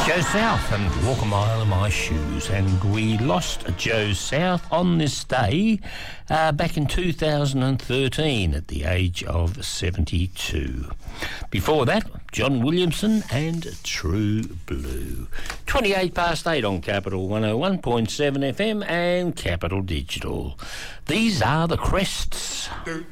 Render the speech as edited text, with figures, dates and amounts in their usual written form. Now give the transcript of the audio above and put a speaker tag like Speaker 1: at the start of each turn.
Speaker 1: Joe South and Walk a Mile in My Shoes. And we lost Joe South on this day back in 2013 at the age of 72. Before that, John Williamson and True Blue. 8:28 on Capital 101.7 FM and Capital Digital. These are the Crests.